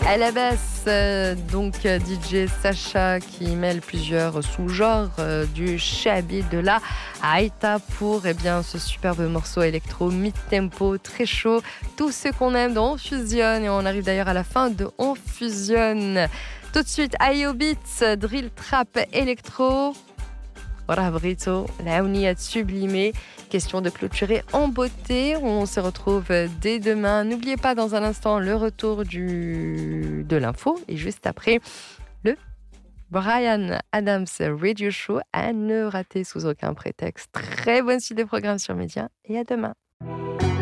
À la basse, DJ Sacha qui mêle plusieurs sous-genres du shabi, de la haïta pour ce superbe morceau électro mid-tempo, très chaud. Tout ce qu'on aime dans On Fusionne, et on arrive d'ailleurs à la fin de On Fusionne. Tout de suite, IO Beats, drill trap électro. Voilà, Brito, la Ouni a sublimé. Question de clôturer en beauté. On se retrouve dès demain. N'oubliez pas, dans un instant, le retour de l'info. Et juste après, le Brian Adams Radio Show à ne rater sous aucun prétexte. Très bonne suite de programme sur Média et à demain.